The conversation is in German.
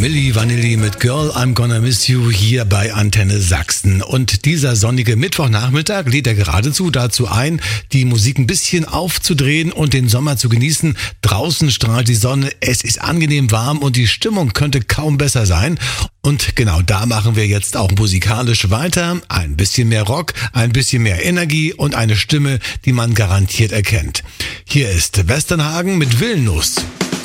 Milli Vanilli mit Girl, I'm Gonna Miss You hier bei Antenne Sachsen. Und dieser sonnige Mittwochnachmittag lädt er geradezu dazu ein, die Musik ein bisschen aufzudrehen und den Sommer zu genießen. Draußen strahlt die Sonne, es ist angenehm warm und die Stimmung könnte kaum besser sein. Und genau da machen wir jetzt auch musikalisch weiter. Ein bisschen mehr Rock, ein bisschen mehr Energie und eine Stimme, die man garantiert erkennt. Hier ist Westernhagen mit Vilnius.